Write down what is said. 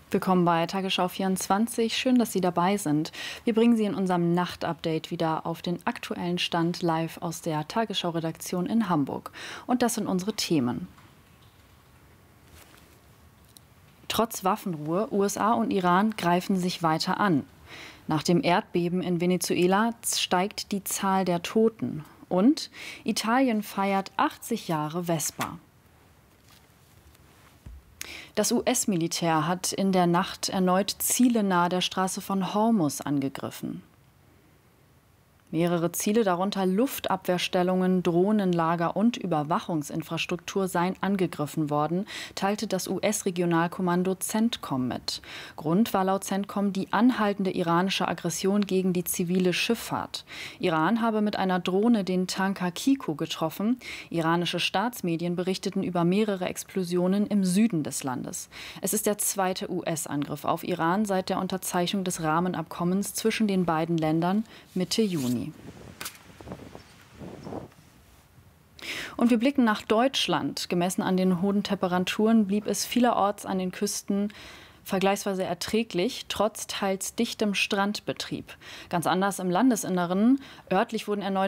Willkommen bei Tagesschau 24. Schön, dass Sie dabei sind. Wir bringen Sie in unserem Nachtupdate wieder auf den aktuellen Stand live aus der Tagesschau-Redaktion in Hamburg. Und das sind unsere Themen. Trotz Waffenruhe, USA und Iran greifen sich weiter an. Nach dem Erdbeben in Venezuela steigt die Zahl der Toten. Und Italien feiert 80 Jahre Vespa. Das US-Militär hat in der Nacht erneut Ziele nahe der Straße von Hormuz angegriffen. Mehrere Ziele, darunter Luftabwehrstellungen, Drohnenlager und Überwachungsinfrastruktur, seien angegriffen worden, teilte das US-Regionalkommando CENTCOM mit. Grund war laut CENTCOM die anhaltende iranische Aggression gegen die zivile Schifffahrt. Iran habe mit einer Drohne den Tanker Kiko getroffen. Iranische Staatsmedien berichteten über mehrere Explosionen im Süden des Landes. Es ist der zweite US-Angriff auf Iran seit der Unterzeichnung des Rahmenabkommens zwischen den beiden Ländern Mitte Juni. Und wir blicken nach Deutschland. Gemessen an den hohen Temperaturen blieb es vielerorts an den Küsten vergleichsweise erträglich, trotz teils dichtem Strandbetrieb. Ganz anders im Landesinneren. Örtlich wurden erneut